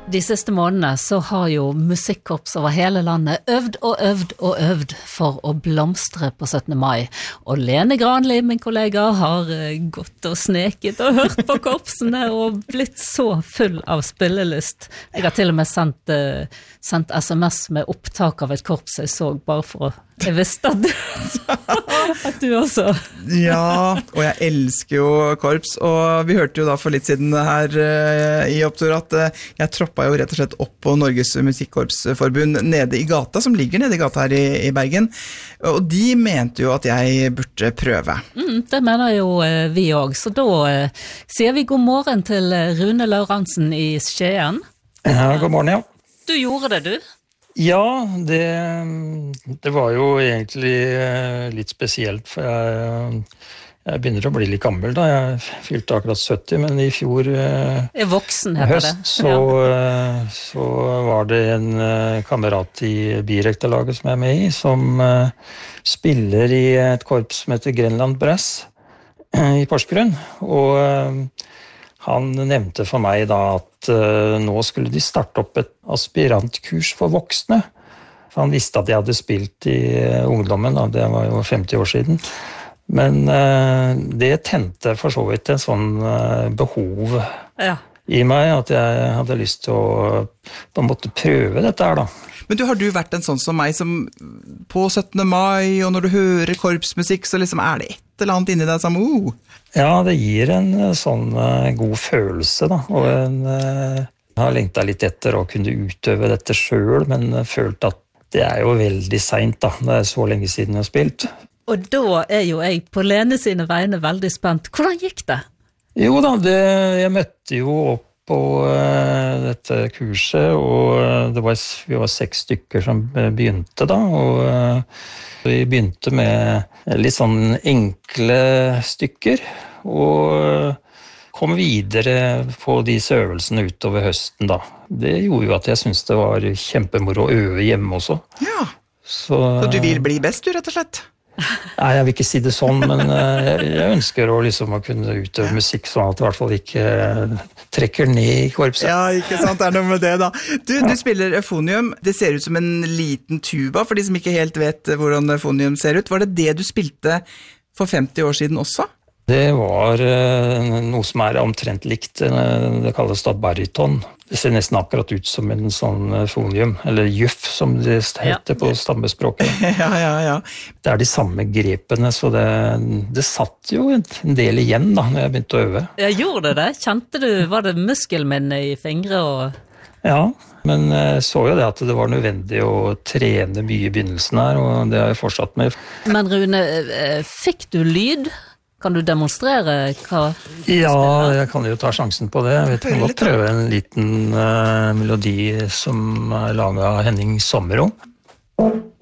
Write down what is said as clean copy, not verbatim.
De siste månedene så har jo musikkorps over hele landet øvd for å blomstre på 17. mai. Og Lene Granli, min kollega, har gått og sneket og hørt på korpsene og blitt så full av spillelyst. Jeg har til og med sendt SMS med opptak av et korps jeg så bare for å jeg visste at du også. Ja, og jeg elsker jo korps, og vi hørte jo da for litt siden her i Opptur at jeg troppa jo rett og slett opp på Norges Musikkorpsforbund nede i gata, som ligger nede i gata her i Bergen, og de mente jo at jeg burde prøve. Det mener jo vi også, så da sier vi god morgen til Rune Lauransen i Skien. Ja, god morgen, ja. Du gjorde det, du? Ja, det var jo egentlig litt spesielt, for jeg begynner å bli litt gammel da. Jeg fylte akkurat 70, men i fjor voksen, høst så var det en kamerat i Birektorlaget som jeg er med i, som spiller i et korps som heter Grenland Brass i Porsgrunn, og han nevnte for meg da at nå skulle de starte opp et aspirantkurs for voksne. For han visste at jeg hadde spilt i ungdommen, da. Det var jo 50 år siden. Men det tente for så vidt en sånn behov i meg, at jeg hadde lyst til å på en måte prøve dette her da. Men har du vært en sånn som meg som på 17. mai, og når du hører korpsmusikk, så liksom det et eller annet inni deg som Ja, det gir en sånn god følelse da, og jeg har lengtet litt etter å kunne utøve dette selv, men følt at det jo veldig sent da, det så lenge siden jeg har spilt. Og da jo jeg på Lene sine vegne veldig spent. Hvordan gikk det? Jo da, jeg møtte jo opp på dette kurset, og vi var 6 stykker som begynte da, og vi begynte med litt sånn enkle stykker, og kom videre på disse øvelsene utover høsten da. Det gjorde jo at jeg synes det var kjempemoro å øve hjemme også. Ja, så du vil bli best du, rett og slett? Nei, jeg vil ikke si det sånn, men jeg ønsker å kunne utøve musikk sånn at det i hvert fall ikke trekker ned i korpset. Ja, ikke sant, det noe med det da. Du spiller euphonium, det ser ut som en liten tuba, for de som ikke helt vet hvordan euphonium ser ut. Var det det du spilte for 50 år siden også? Det var noe som omtrent likt, det kalles da bariton. Det ser nesten akkurat ut som en sånn euphonium, eller juff som det heter på stammespråket. Ja. Det de samme grepene, så det satt jo en del igjen da, når jeg begynte å øve. Ja, gjorde det? Kjente du, var det muskelminne i fingre og... Ja, men jeg så jo det at det var nødvendig å trene mye i begynnelsen her, og det har jeg fortsatt med. Men Rune, fikk du lyd? Kan du demonstrere hva? Ja, jeg kan jo ta sjansen på det. Jeg kan godt prøve en liten melodi som laget av Henning Sommerå.